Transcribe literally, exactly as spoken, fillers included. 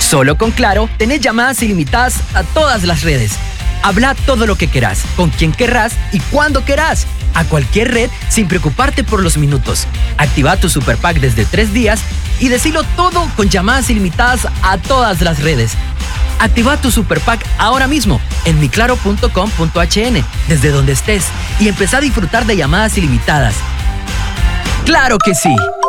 Solo con Claro, tenés llamadas ilimitadas a todas las redes. Habla todo lo que querás, con quien querrás y cuando querás. A cualquier red sin preocuparte por los minutos. Activa tu Super Pack desde tres días y decilo todo con llamadas ilimitadas a todas las redes. Activa tu Super Pack ahora mismo en mi claro punto com punto h n, desde donde estés, y empezá a disfrutar de llamadas ilimitadas. ¡Claro que sí!